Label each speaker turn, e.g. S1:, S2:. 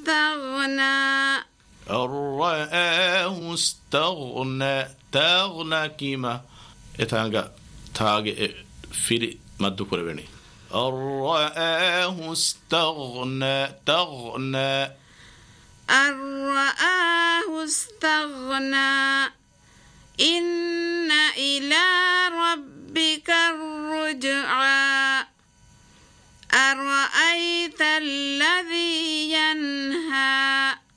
S1: استغنى
S2: أن رآه استغنى تغنى كيما إتانغا تاغي فيري مدو كوربيني أن رآه استغنى تغنى
S1: أن رآه استغنى إن إلى ربك الرجعى أرأيت الذي